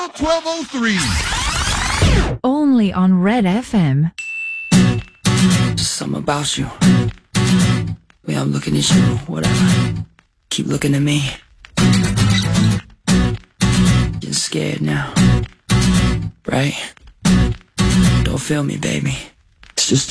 Channel 1203. Only on Red FM. Just something about you. Way I'm looking at you, whatever. Keep looking at me. Getting scared now. Right? Don't feel me, baby. It's just